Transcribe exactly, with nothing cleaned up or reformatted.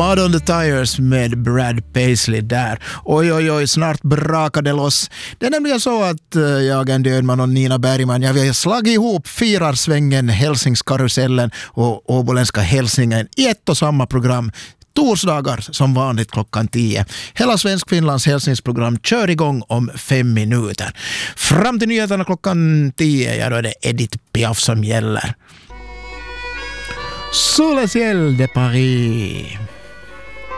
Mud on the Tires med Brad Paisley där. Oj, oj, oj, snart brakade loss. Det är nämligen så att uh, jag, Andy Ödman och Nina Bergman, jag, vi har slagit ihop Firarsvängen, Hälsingskarusellen och Åboländska Hälsingen i ett och samma program. Torsdagar som vanligt klockan tio. Hela Svensk-Finlands hälsningsprogram kör igång om fem minuter. Fram till nyheterna klockan tio, ja, då är det Edith Piaf som gäller. Sous le ciel de Paris.